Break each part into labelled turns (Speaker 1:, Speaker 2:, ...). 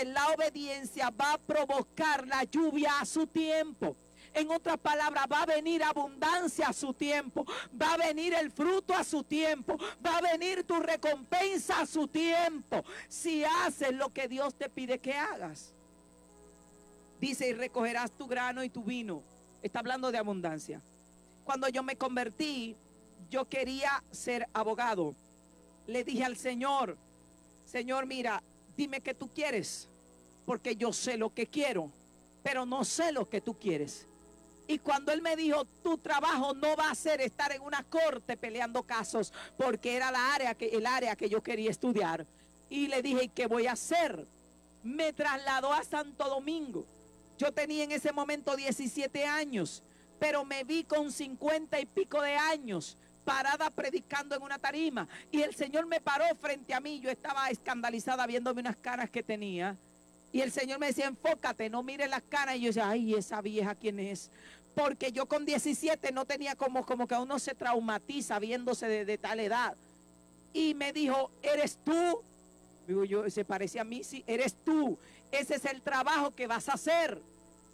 Speaker 1: veces la obediencia va a provocar la lluvia a su tiempo. En otras palabras, va a venir abundancia a su tiempo, va a venir el fruto a su tiempo, va a venir tu recompensa a su tiempo, si haces lo que Dios te pide que hagas. Dice, y recogerás tu grano y tu vino. Está hablando de abundancia. Cuando yo me convertí, yo quería ser abogado. Le dije al Señor, Señor, mira, dime qué tú quieres, porque yo sé lo que quiero, pero no sé lo que tú quieres. Y cuando Él me dijo, tu trabajo no va a ser estar en una corte peleando casos, porque era el área que yo quería estudiar. Y le dije, ¿y qué voy a hacer? Me trasladó a Santo Domingo. Yo tenía en ese momento 17 años, pero me vi con 50 y pico de años, parada predicando en una tarima. Y el Señor me paró frente a mí. Yo estaba escandalizada viéndome unas caras que tenía. Y el Señor me decía, enfócate, no mires las caras. Y yo decía, ay, esa vieja, ¿quién es? Porque yo con 17 no tenía como que uno se traumatiza viéndose de tal edad. Y me dijo, ¿eres tú? Digo yo, se parece a mí, sí, eres tú. Ese es el trabajo que vas a hacer.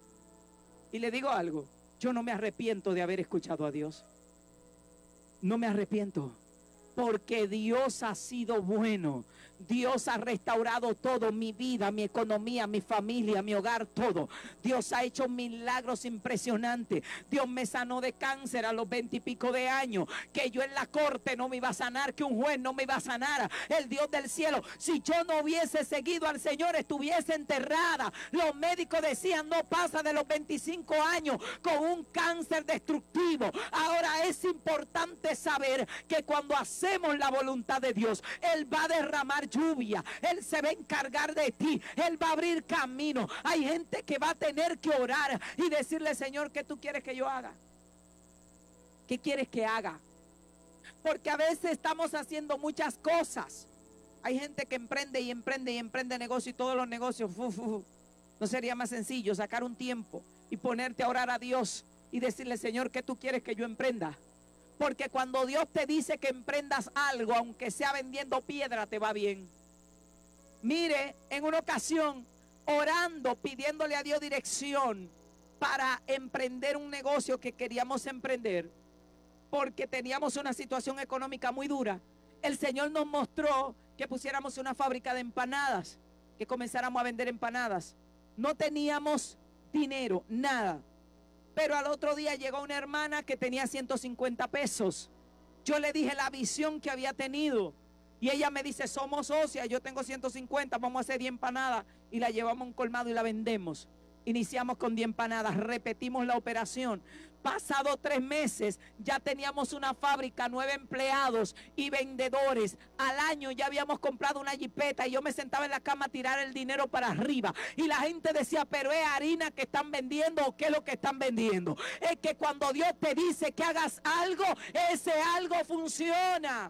Speaker 1: Y le digo algo, yo no me arrepiento de haber escuchado a Dios. No me arrepiento. Porque Dios ha sido bueno. Dios ha restaurado todo, mi vida, mi economía, mi familia, mi hogar, todo. Dios ha hecho milagros impresionantes. Dios me sanó de cáncer a los 20 y pico de años, que yo en la corte no me iba a sanar, que un juez no me iba a sanar. El Dios del cielo, si yo no hubiese seguido al Señor, estuviese enterrada. Los médicos decían, no pasa de los 25 años con un cáncer destructivo. Ahora es importante saber que cuando hacemos la voluntad de Dios, Él va a derramar lluvia, Él se va a encargar de ti, Él va a abrir camino. Hay gente que va a tener que orar y decirle, Señor, ¿qué tú quieres que yo haga? ¿Qué quieres que haga? Porque a veces estamos haciendo muchas cosas. Hay gente que emprende y emprende y emprende negocio, y todos los negocios, ¿no sería más sencillo sacar un tiempo y ponerte a orar a Dios y decirle, Señor, ¿qué tú quieres que yo emprenda? Porque cuando Dios te dice que emprendas algo, aunque sea vendiendo piedra, te va bien. Mire, en una ocasión, orando, pidiéndole a Dios dirección para emprender un negocio que queríamos emprender, porque teníamos una situación económica muy dura, el Señor nos mostró que pusiéramos una fábrica de empanadas, que comenzáramos a vender empanadas. No teníamos dinero, nada. Pero al otro día llegó una hermana que tenía 150 pesos. Yo le dije la visión que había tenido. Y ella me dice, somos socias, yo tengo 150, vamos a hacer 10 empanadas. Y la llevamos a un colmado y la vendemos. Iniciamos con 10 empanadas, repetimos la operación. Pasado 3 meses, ya teníamos una fábrica, 9 empleados y vendedores. Al año ya habíamos comprado una jipeta y yo me sentaba en la cama a tirar el dinero para arriba. Y la gente decía, pero ¿es harina que están vendiendo o qué es lo que están vendiendo? Es que cuando Dios te dice que hagas algo, ese algo funciona.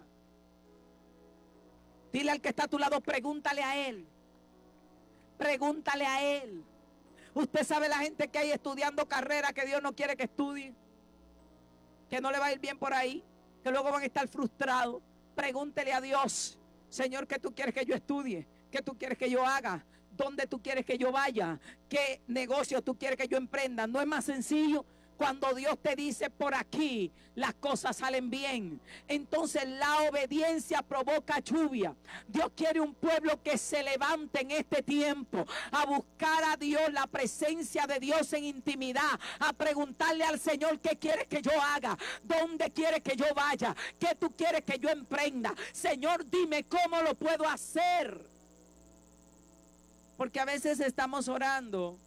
Speaker 1: Dile al que está a tu lado, pregúntale a él. Pregúntale a él. Usted sabe la gente que hay estudiando carreras que Dios no quiere que estudie, que no le va a ir bien por ahí, que luego van a estar frustrados. Pregúntele a Dios, Señor, ¿qué tú quieres que yo estudie? ¿Qué tú quieres que yo haga? ¿Dónde tú quieres que yo vaya? ¿Qué negocio tú quieres que yo emprenda? ¿No es más sencillo? Cuando Dios te dice por aquí, las cosas salen bien. Entonces la obediencia provoca lluvia. Dios quiere un pueblo que se levante en este tiempo a buscar a Dios, la presencia de Dios en intimidad, a preguntarle al Señor, ¿qué quieres que yo haga? ¿Dónde quieres que yo vaya? ¿Qué tú quieres que yo emprenda? Señor, dime cómo lo puedo hacer. Porque a veces estamos orando,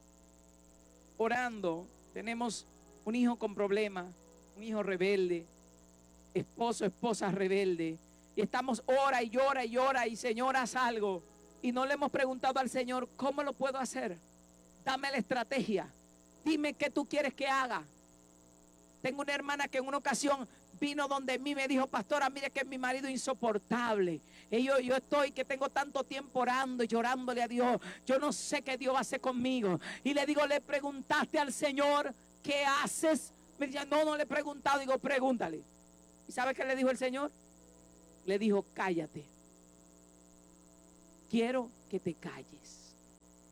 Speaker 1: tenemos un hijo con problemas, un hijo rebelde, esposo, esposa rebelde, y estamos ora y llora y llora y Señor, haz algo, y no le hemos preguntado al Señor, ¿cómo lo puedo hacer? Dame la estrategia, dime qué tú quieres que haga. Tengo una hermana que en una ocasión vino donde mí, me dijo, pastora, mire que mi marido es insoportable. Y yo estoy que tengo tanto tiempo orando y llorándole a Dios. Yo no sé qué Dios hace conmigo. Y le digo, ¿le preguntaste al Señor qué haces? Me dice, no le he preguntado. Digo, pregúntale. ¿Y sabe qué le dijo el Señor? Le dijo, cállate. Quiero que te calles.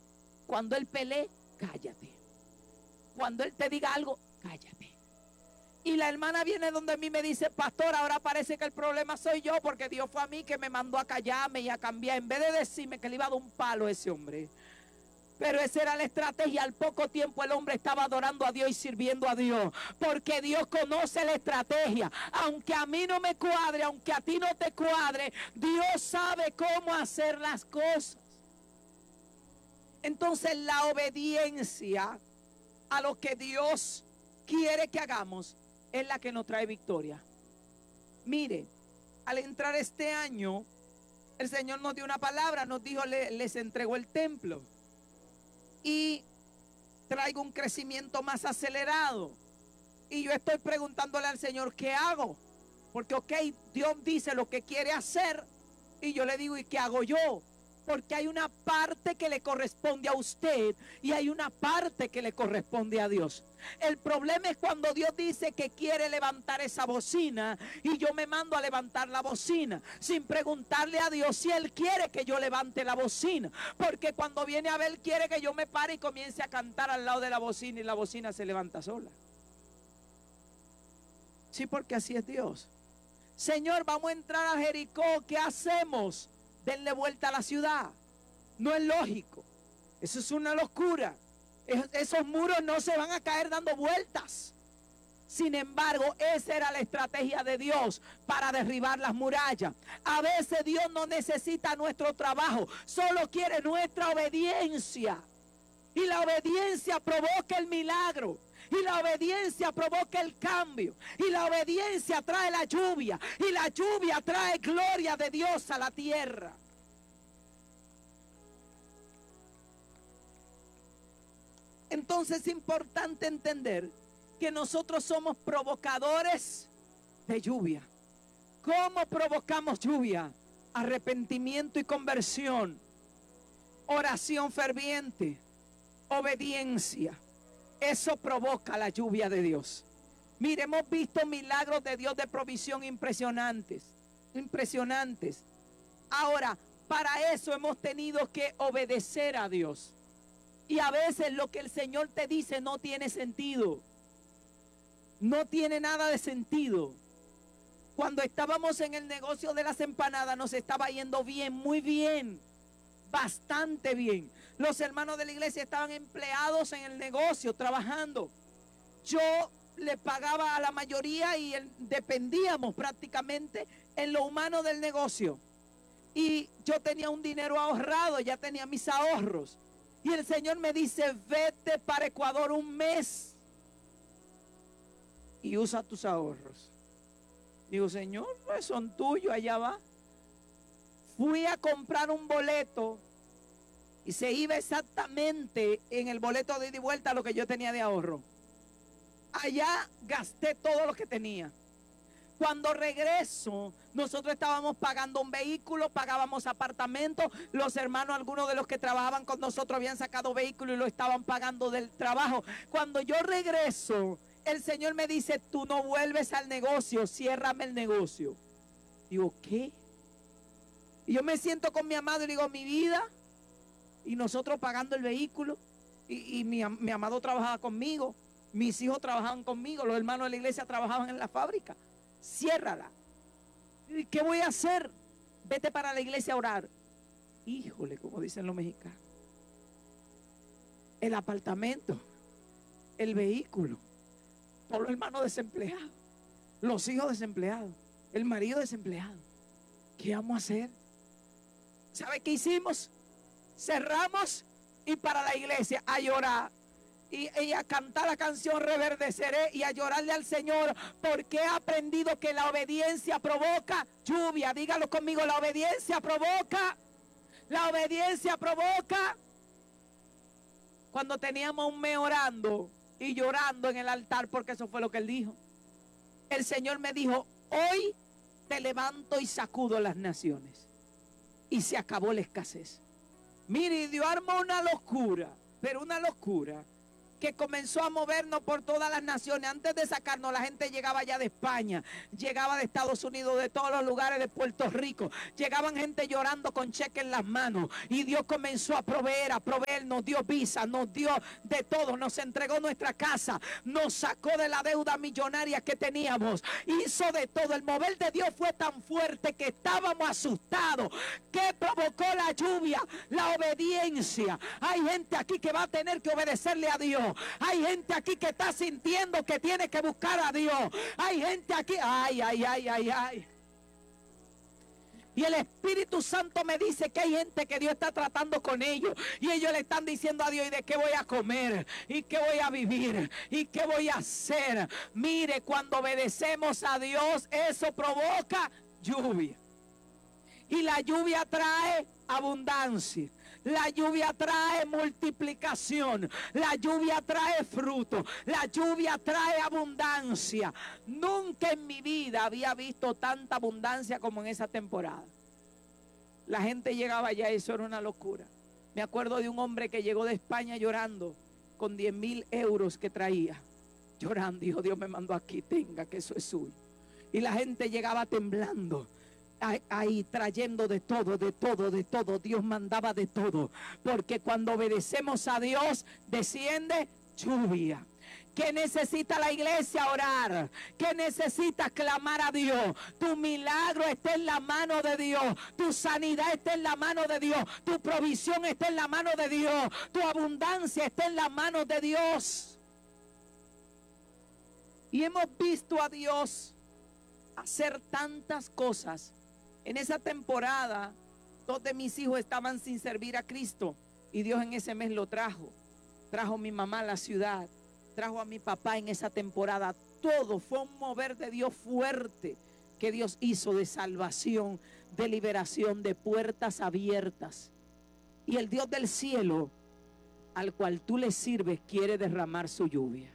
Speaker 1: Cuando Él pelee, cállate. Cuando Él te diga algo, cállate. Y la hermana viene donde mí me dice, pastor, ahora parece que el problema soy yo, porque Dios fue a mí que me mandó a callarme y a cambiar, en vez de decirme que le iba a dar un palo a ese hombre. Pero esa era la estrategia. Al poco tiempo el hombre estaba adorando a Dios y sirviendo a Dios, porque Dios conoce la estrategia. Aunque a mí no me cuadre, aunque a ti no te cuadre, Dios sabe cómo hacer las cosas. Entonces la obediencia a lo que Dios quiere que hagamos es la que nos trae victoria. Mire, al entrar este año, el Señor nos dio una palabra, nos dijo, les entregó el templo y traigo un crecimiento más acelerado. Y yo estoy preguntándole al Señor, ¿qué hago? Porque Dios dice lo que quiere hacer y yo le digo, ¿y qué hago yo? Porque hay una parte que le corresponde a usted y hay una parte que le corresponde a Dios. El problema es cuando Dios dice que quiere levantar esa bocina y yo me mando a levantar la bocina sin preguntarle a Dios si Él quiere que yo levante la bocina. Porque cuando viene a ver, quiere que yo me pare y comience a cantar al lado de la bocina y la bocina se levanta sola. Sí, porque así es Dios. Señor, vamos a entrar a Jericó, ¿qué hacemos? Denle vuelta a la ciudad. No es lógico. Eso es una locura. Esos muros no se van a caer dando vueltas. Sin embargo, esa era la estrategia de Dios para derribar las murallas. A veces Dios no necesita nuestro trabajo, solo quiere nuestra obediencia. Y la obediencia provoca el milagro. Y la obediencia provoca el cambio. Y la obediencia trae la lluvia. Y la lluvia trae gloria de Dios a la tierra. Entonces es importante entender que nosotros somos provocadores de lluvia. ¿Cómo provocamos lluvia? Arrepentimiento y conversión. Oración ferviente. Obediencia. Eso provoca la lluvia de Dios. Mire, hemos visto milagros de Dios de provisión impresionantes. Impresionantes. Ahora, para eso hemos tenido que obedecer a Dios. Y a veces lo que el Señor te dice no tiene sentido. No tiene nada de sentido. Cuando estábamos en el negocio de las empanadas nos estaba yendo bien, muy bien. Bastante bien. Los hermanos de la iglesia estaban empleados en el negocio, trabajando. Yo le pagaba a la mayoría y dependíamos prácticamente en lo humano del negocio. Y yo tenía un dinero ahorrado, ya tenía mis ahorros. Y el Señor me dice, vete para Ecuador un mes y usa tus ahorros. Digo, Señor, pues son tuyos, allá va. Fui a comprar un boleto y se iba exactamente en el boleto de ida y vuelta lo que yo tenía de ahorro. Allá gasté todo lo que tenía. Cuando regreso, nosotros estábamos pagando un vehículo, pagábamos apartamentos. Los hermanos, algunos de los que trabajaban con nosotros habían sacado vehículo y lo estaban pagando del trabajo. Cuando yo regreso, el Señor me dice, tú no vuelves al negocio, ciérrame el negocio. Digo, ¿qué? Y yo me siento con mi amado y digo, mi vida, y nosotros pagando el vehículo, y mi amado trabajaba conmigo, mis hijos trabajaban conmigo, los hermanos de la iglesia trabajaban en la fábrica. Ciérrala. ¿Qué voy a hacer? Vete para la iglesia a orar. Híjole, como dicen los mexicanos. El apartamento, el vehículo, todos los hermanos desempleados, los hijos desempleados, el marido desempleado. ¿Qué vamos a hacer? ¿Sabe qué hicimos? Cerramos y para la iglesia a llorar. Y a cantar la canción Reverdeceré y a llorarle al Señor, porque he aprendido que la obediencia provoca lluvia. Dígalo conmigo, la obediencia provoca. La obediencia provoca. Cuando teníamos un mes orando y llorando en el altar, porque eso fue lo que Él dijo. El Señor me dijo, hoy te levanto y sacudo las naciones. Y se acabó la escasez. Mire, Dios armó una locura, pero una locura. que comenzó a movernos por todas las naciones. Antes de sacarnos, la gente llegaba ya de España, llegaba de Estados Unidos, de todos los lugares de Puerto Rico. Llegaban gente llorando con cheque en las manos. Y Dios comenzó a proveer, nos dio visa, nos dio de todo, nos entregó nuestra casa, nos sacó de la deuda millonaria que teníamos, hizo de todo. El mover de Dios fue tan fuerte que estábamos asustados. ¿Qué provocó la lluvia? La obediencia. Hay gente aquí que va a tener que obedecerle a Dios. Hay gente aquí que está sintiendo que tiene que buscar a Dios. Hay gente aquí, ay. Y el Espíritu Santo me dice que hay gente que Dios está tratando con ellos. Y ellos le están diciendo a Dios, ¿y de qué voy a comer? ¿Y qué voy a vivir? ¿Y qué voy a hacer? Mire, cuando obedecemos a Dios, eso provoca lluvia. Y la lluvia trae abundancia. La lluvia trae multiplicación. La lluvia trae fruto. La lluvia trae abundancia. Nunca en mi vida había visto tanta abundancia como en esa temporada. La gente llegaba allá y eso era una locura. Me acuerdo de un hombre que llegó de España llorando con 10,000 euros que traía. Llorando, dijo, Dios me mandó aquí, tenga, que eso es suyo. Y la gente llegaba temblando. Ahí trayendo de todo. Dios mandaba de todo. Porque cuando obedecemos a Dios, desciende lluvia. ¿Qué necesita la iglesia? Orar. ¿Qué necesitas? Clamar a Dios. Tu milagro está en la mano de Dios. Tu sanidad está en la mano de Dios. Tu provisión está en la mano de Dios. Tu abundancia está en la mano de Dios. Y hemos visto a Dios hacer tantas cosas. En esa temporada, 2 de mis hijos estaban sin servir a Cristo. Y Dios en ese mes lo trajo. Trajo a mi mamá a la ciudad. Trajo a mi papá en esa temporada. Todo fue un mover de Dios fuerte que Dios hizo, de salvación, de liberación, de puertas abiertas. Y el Dios del cielo, al cual tú le sirves, quiere derramar su lluvia.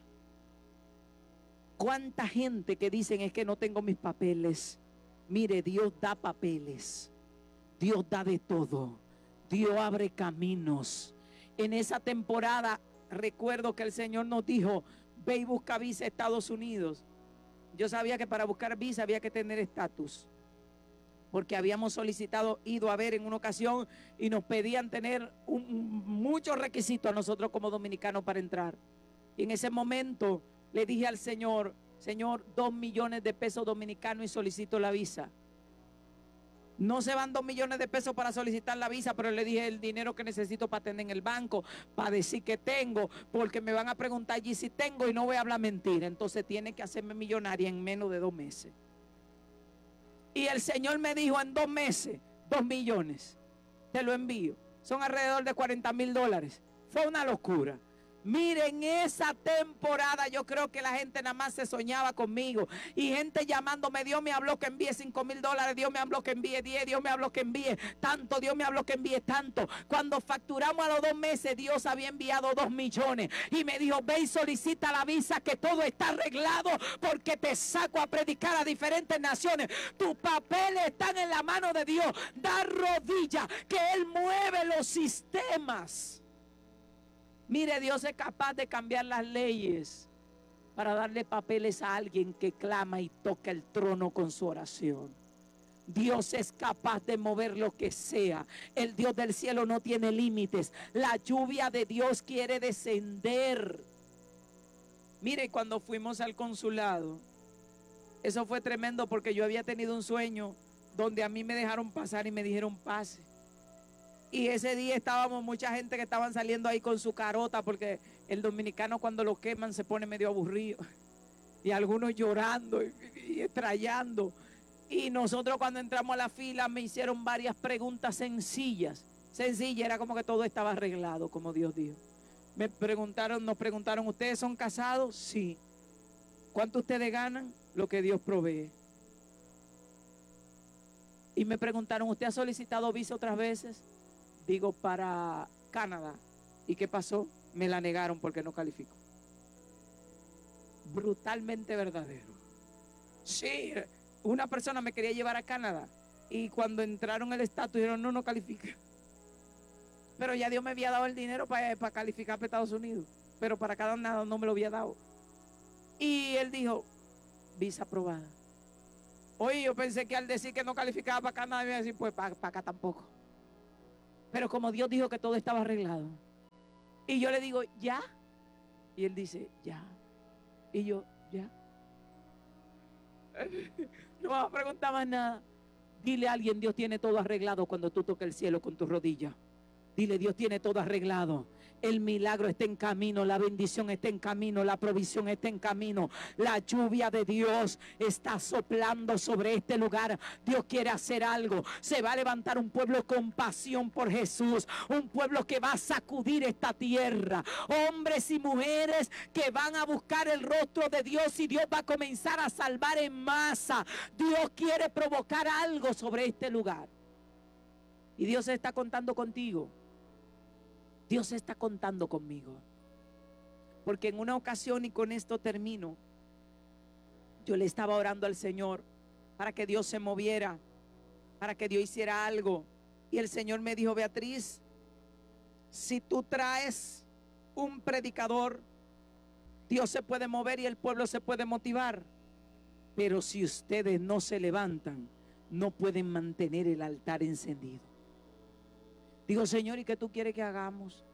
Speaker 1: ¿Cuánta gente que dicen es que no tengo mis papeles? Mire, Dios da papeles. Dios da de todo. Dios abre caminos. En esa temporada recuerdo que el Señor nos dijo, ve y busca visa a Estados Unidos. Yo sabía que para buscar visa había que tener estatus, porque habíamos solicitado, ido a ver en una ocasión y nos pedían tener muchos requisitos a nosotros como dominicanos para entrar. Y en ese momento le dije al Señor, Señor, 2 millones de pesos dominicanos y solicito la visa. No se van 2 millones de pesos para solicitar la visa, pero le dije el dinero que necesito para tener en el banco, para decir que tengo, porque me van a preguntar allí si tengo y no voy a hablar mentira. Entonces tiene que hacerme millonaria en menos de 2 meses. Y el Señor me dijo, en 2 meses, 2 millones, te lo envío. Son alrededor de $40,000. Fue una locura. Miren, esa temporada yo creo que la gente nada más se soñaba conmigo. Y gente llamándome, Dios me habló que envíe $5,000, Dios me habló que envíe 10, Dios me habló que envíe tanto, Dios me habló que envíe tanto. Cuando facturamos a los 2 meses, Dios había enviado 2 millones. Y me dijo, ve y solicita la visa, que todo está arreglado, porque te saco a predicar a diferentes naciones. Tus papeles están en la mano de Dios. Da rodilla, que Él mueve los sistemas. Mire, Dios es capaz de cambiar las leyes para darle papeles a alguien que clama y toca el trono con su oración. Dios es capaz de mover lo que sea. El Dios del cielo no tiene límites. La lluvia de Dios quiere descender. Mire, cuando fuimos al consulado, eso fue tremendo, porque yo había tenido un sueño donde a mí me dejaron pasar y me dijeron pase. Y ese día estábamos mucha gente que estaban saliendo ahí con su carota, porque el dominicano cuando lo queman se pone medio aburrido. Y algunos llorando y estrellando. Y nosotros cuando entramos a la fila me hicieron varias preguntas sencillas. Sencilla, era como que todo estaba arreglado, como Dios dijo. Nos preguntaron, ¿ustedes son casados? Sí. ¿Cuánto ustedes ganan? Lo que Dios provee. Y me preguntaron, ¿usted ha solicitado visa otras veces? Digo, para Canadá. ¿Y qué pasó? Me la negaron porque no califico. Brutalmente verdadero. Sí, una persona me quería llevar a Canadá y cuando entraron el estatus dijeron, no califica. Pero ya Dios me había dado el dinero para calificar para Estados Unidos. pero para cada nada no me lo había dado. Y él dijo, visa aprobada. Oye, yo pensé que al decir que no calificaba para acá, nadie me iba a decir, pues para acá tampoco. Pero como Dios dijo que todo estaba arreglado. Y yo le digo, ¿ya? Y él dice, ya. Y yo, ya. No vas a preguntar más nada. Dile a alguien, Dios tiene todo arreglado cuando tú toques el cielo con tus rodillas. Dile, Dios tiene todo arreglado. El milagro está en camino, la bendición está en camino, la provisión está en camino. La lluvia de Dios está soplando sobre este lugar. Dios quiere hacer algo. Se va a levantar un pueblo con pasión por Jesús. Un pueblo que va a sacudir esta tierra. Hombres y mujeres que van a buscar el rostro de Dios y Dios va a comenzar a salvar en masa. Dios quiere provocar algo sobre este lugar. Y Dios está contando contigo. Dios está contando conmigo. Porque en una ocasión, y con esto termino, yo le estaba orando al Señor para que Dios se moviera, para que Dios hiciera algo. Y el Señor me dijo, Beatriz, si tú traes un predicador, Dios se puede mover y el pueblo se puede motivar. Pero si ustedes no se levantan, no pueden mantener el altar encendido. Digo, Señor, ¿y qué tú quieres que hagamos?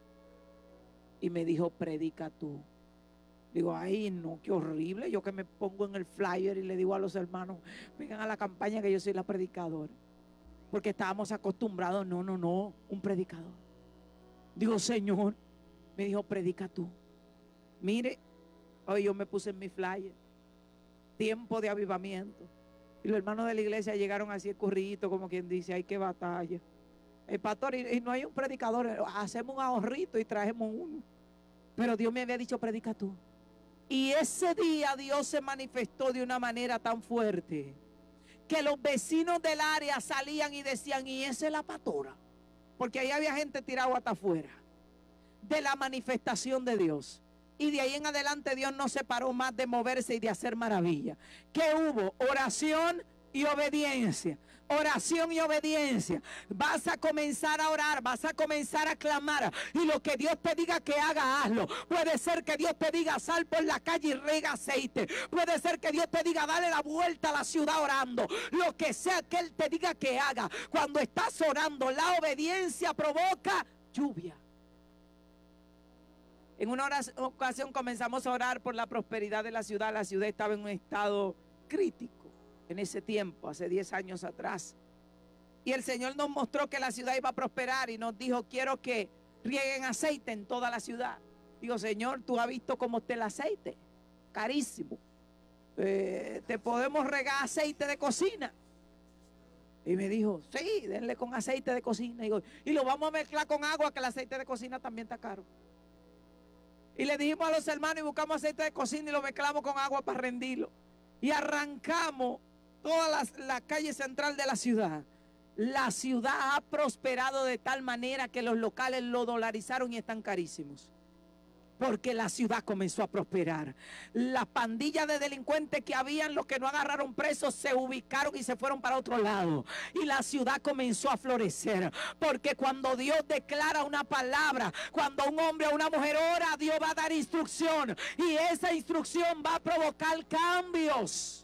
Speaker 1: Y me dijo, predica tú. Digo, ay, no, qué horrible. Yo que me pongo en el flyer y le digo a los hermanos, vengan a la campaña que yo soy la predicadora. Porque estábamos acostumbrados, no, un predicador. Digo, Señor, me dijo, predica tú. Mire, hoy yo me puse en mi flyer, tiempo de avivamiento. Y los hermanos de la iglesia llegaron así escurriditos, como quien dice, ay, qué batalla. El pastor, y no hay un predicador, hacemos un ahorrito y traemos uno. Pero Dios me había dicho, predica tú. Y ese día Dios se manifestó de una manera tan fuerte que los vecinos del área salían y decían, y esa es la pastora. Porque ahí había gente tirada hasta afuera de la manifestación de Dios. Y de ahí en adelante Dios no se paró más de moverse y de hacer maravillas. ¿Qué hubo? Oración y obediencia. Oración y obediencia. Vas a comenzar a orar, vas a comenzar a clamar, y lo que Dios te diga que haga, hazlo. Puede ser que Dios te diga, sal por la calle y rega aceite. Puede ser que Dios te diga, dale la vuelta a la ciudad orando. Lo que sea que Él te diga que haga, cuando estás orando, la obediencia provoca lluvia. En una ocasión comenzamos a orar por la prosperidad de la ciudad. La ciudad estaba en un estado crítico en ese tiempo, hace 10 años atrás. Y el Señor nos mostró que la ciudad iba a prosperar y nos dijo, quiero que rieguen aceite en toda la ciudad. Digo, Señor, tú has visto cómo está el aceite, carísimo. Te podemos regar aceite de cocina. Y me dijo, sí, denle con aceite de cocina. Y lo vamos a mezclar con agua, que el aceite de cocina también está caro. Y le dijimos a los hermanos y buscamos aceite de cocina y lo mezclamos con agua para rendirlo. Y arrancamos toda la calle central de la ciudad. La ciudad ha prosperado de tal manera que los locales lo dolarizaron y están carísimos. Porque la ciudad comenzó a prosperar. Las pandillas de delincuentes que habían, los que no agarraron presos, se ubicaron y se fueron para otro lado. Y la ciudad comenzó a florecer. Porque cuando Dios declara una palabra, cuando un hombre o una mujer ora, Dios va a dar instrucción. Y esa instrucción va a provocar cambios.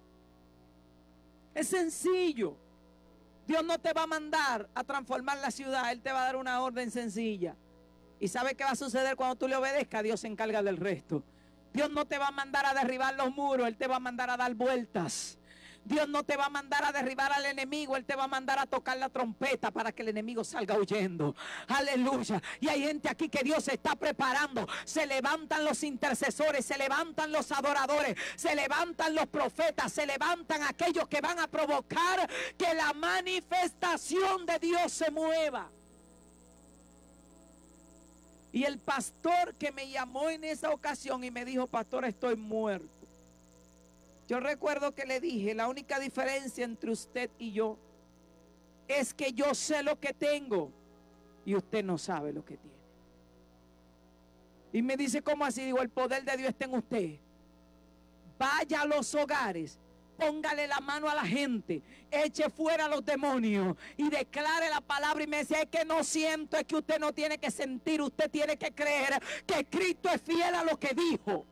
Speaker 1: Es sencillo. Dios no te va a mandar a transformar la ciudad. Él te va a dar una orden sencilla. ¿Y sabe qué va a suceder cuando tú le obedezcas? Dios se encarga del resto. Dios no te va a mandar a derribar los muros. Él te va a mandar a dar vueltas. Dios no te va a mandar a derribar al enemigo. Él te va a mandar a tocar la trompeta para que el enemigo salga huyendo. Aleluya. Y hay gente aquí que Dios se está preparando. Se levantan los intercesores, se levantan los adoradores, se levantan los profetas, se levantan aquellos que van a provocar que la manifestación de Dios se mueva. Y el pastor que me llamó en esa ocasión y me dijo, pastor, estoy muerto. Yo recuerdo que le dije, la única diferencia entre usted y yo es que yo sé lo que tengo y usted no sabe lo que tiene. Y me dice, ¿cómo así? Digo, el poder de Dios está en usted. Vaya a los hogares póngale la mano a la gente, eche fuera a los demonios y declare la palabra. Y me decía, es que no siento, es que usted no tiene que sentir, usted tiene que creer que Cristo es fiel a lo que dijo.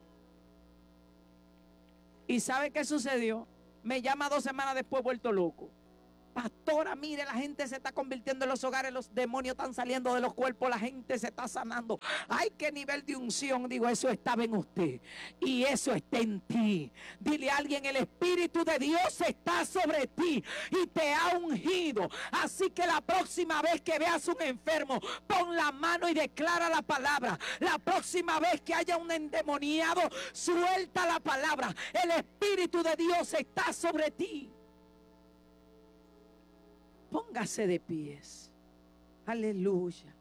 Speaker 1: ¿Y sabe qué sucedió? Me llama 2 semanas después vuelto loco. Pastora, mire, la gente se está convirtiendo en los hogares, los demonios están saliendo de los cuerpos, la gente se está sanando. Ay, qué nivel de unción. Digo, eso estaba en usted y eso está en ti. Dile a alguien, el Espíritu de Dios está sobre ti y te ha ungido. Así que la próxima vez que veas un enfermo, pon la mano y declara la palabra. La próxima vez que haya un endemoniado, suelta la palabra. El Espíritu de Dios está sobre ti. Póngase de pies. Aleluya.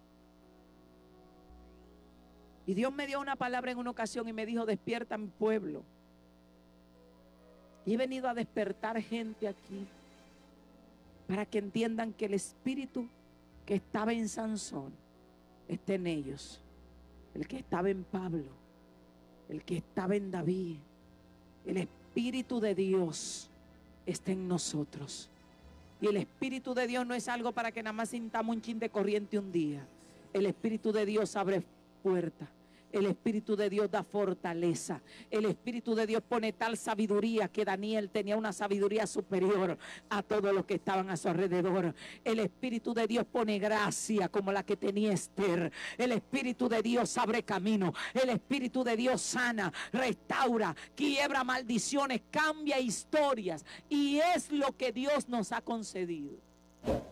Speaker 1: Y Dios me dio una palabra en una ocasión y me dijo, despierta mi pueblo. Y he venido a despertar gente aquí para que entiendan que el espíritu que estaba en Sansón está en ellos. El que estaba en Pablo, el que estaba en David. El Espíritu de Dios está en nosotros. Y el Espíritu de Dios no es algo para que nada más sintamos un chin de corriente un día. El Espíritu de Dios abre puertas. El Espíritu de Dios da fortaleza. El Espíritu de Dios pone tal sabiduría que Daniel tenía una sabiduría superior a todos los que estaban a su alrededor. El Espíritu de Dios pone gracia como la que tenía Esther. El Espíritu de Dios abre camino. El Espíritu de Dios sana, restaura, quiebra maldiciones, cambia historias. Y es lo que Dios nos ha concedido.